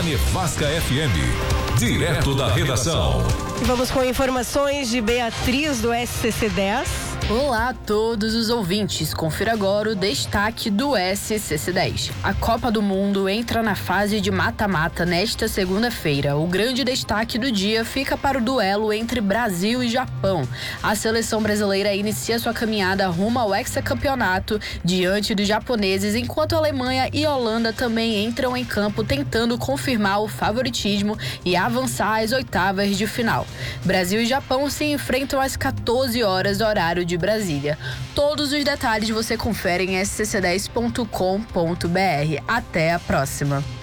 na Nevasca FM. Direto da redação. E vamos com informações de Beatriz do SCC10. Olá a todos os ouvintes, confira agora o destaque do SCC10. A Copa do Mundo entra na fase de mata-mata nesta segunda-feira. O grande destaque do dia fica para o duelo entre Brasil e Japão. A seleção brasileira inicia sua caminhada rumo ao hexacampeonato diante dos japoneses, enquanto a Alemanha e a Holanda também entram em campo tentando confirmar o favoritismo e avançar às oitavas de final. Brasil e Japão se enfrentam às 14 horas, horário de Brasília. Todos os detalhes você confere em scc10.com.br. Até a próxima.